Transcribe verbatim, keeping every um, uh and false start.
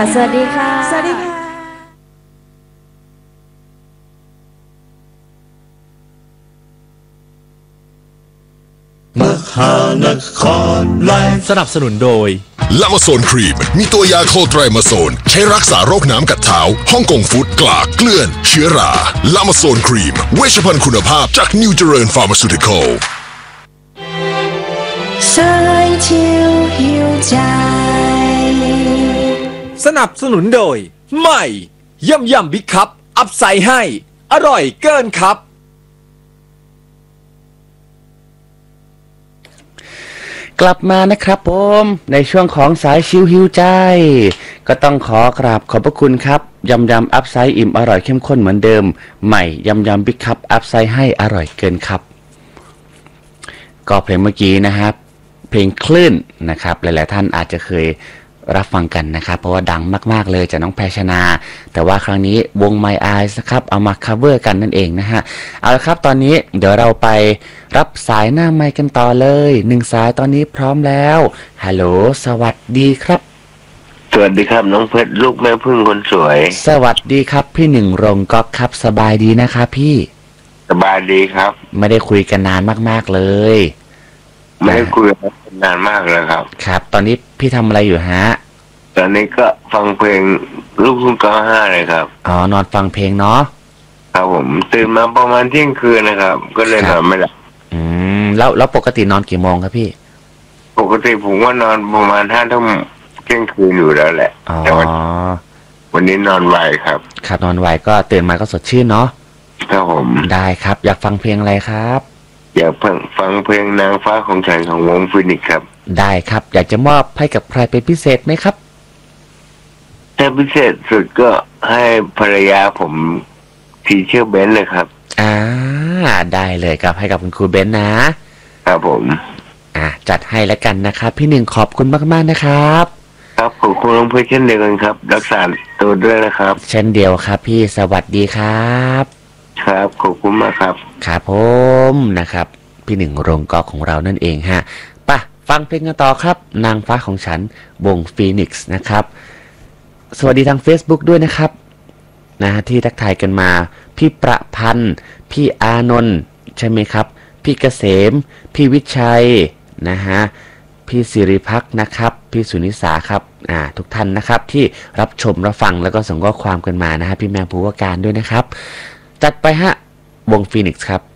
สวัสดีค่ะสวัสดีค่ะมหานครไลฟ์สนับสนุนโดยลามาโซนครีมมีตัวยาโคไตรมาโซนใช้รักษาโรคน้ำกัดเท้าฮ่องกงฟู้ดกลากเกลื่อนเชื้อราลามาโซนครีมเวชภัณฑ์คุณภาพจากนิวเจริญฟาร์มาซูติคอลสายชิวหิวใจสนับสนุนโดยใหม่ย่ำย่ำบิ๊กคัพอัพไซด์ให้อร่อยเกินครับกลับมานะครับผมในช่วงของสายชิวหิวใจก็ต้องขอกราบขอบพระคุณครับยำยำอัพไซด์อิ่มอร่อยเข้มข้นเหมือนเดิมใหม่ยำยำบิ๊กคัพอัพไซด์ให้อร่อยเกินครับก็เพลงเมื่อกี้นะครับเพลงคลื่นนะครับหลายๆท่านอาจจะเคยรับฟังกันนะครับเพราะว่าดังมากๆเลยจากน้องแพรชนาแต่ว่าครั้งนี้วง My Eyes นะครับเอามา cover กันนั่นเองนะฮะเอาละครับตอนนี้เดี๋ยวเราไปรับสายหน้าไมค์กันต่อเลยหนึ่งสายตอนนี้พร้อมแล้วฮัลโหลสวัสดีครับสวัสดีครับน้องเพชรลูกแม่พึ่งคนสวยสวัสดีครับพี่หนึ่งรงก๊อกครับสบายดีนะครับพี่สบายดีครับไม่ได้คุยกันนานมากๆเลยไม่ได้คุยกันนานมากเลยครับครับตอนนี้พี่ทำอะไรอยู่ฮะตอนนี้ก็ฟังเพลงลูกทุ่งเก้าห้าเลยครับอ๋อนอนฟังเพลงเนาะครับผมตื่นมาประมาณเที่ยงคืนนะครับก็เลยนอนไม่หลับอืมแล้วแล้วปกตินอนกี่โมงครับพี่ปกติผมว่านอนประมาณห้าทุ่มเที่ยงคืนอยู่แล้วแหละแต่วันวันนี้นอนไวครับครับนอนไวก็ตื่นมาก็สดชื่นเนาะครับผมได้ครับอยากฟังเพลงอะไรครับอยากฟังฟังเพลงนางฟ้าของฉันของวงฟินิกครับได้ครับอยากจะมอบให้กับใครเป็นพิเศษไหมครับถ้าพิเศษสุดก็ให้ภรรยาผมทีเชอร์เบนเลยครับอ่าได้เลยครับให้กับคุณครูเบนนะครับผมอ่าจัดให้แล้วกันนะครับพี่หนึ่งขอบคุณมากๆนะครับครับขอบคุณน้องเพชรเช่นเดียวกันครับรักษาตัวด้วยนะครับเช่นเดียวครับพี่สวัสดีครับครับขอบคุณมากครับครับผมนะครับพี่หนึ่งโรงกอของเรานั่นเองฮะป่ะฟังเพลงกันต่อครับนางฟ้าของฉันวงฟีนิกซ์นะครับสวัสดีทาง Facebook ด้วยนะครับนะที่ทักทายกันมาพี่ประพันธ์พี่อานนท์ใช่ไหมครับพี่เกษมพี่วิชัยนะฮะพี่สิริพักษ์นะครับพี่สุนิสาครับอ่าทุกท่านนะครับที่รับชมรับฟังแล้วก็ส่งข้อความกันมานะฮะพี่แมงภูวการด้วยนะครับจัดไปฮะวงฟีนิกซ์ครับ